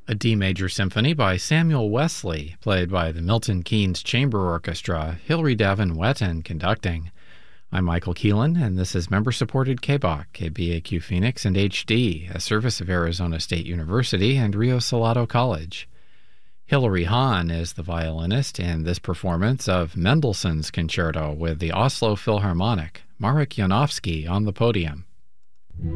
A D major symphony by Samuel Wesley, played by the Milton Keynes Chamber Orchestra, Hilary Davin Whetten conducting. I'm Michael Keelan, and this is member-supported KBOC, KBAQ Phoenix, and HD, a service of Arizona State University and Rio Salado College. Hilary Hahn is the violinist in this performance of Mendelssohn's Concerto with the Oslo Philharmonic, Marek Janowski on the podium.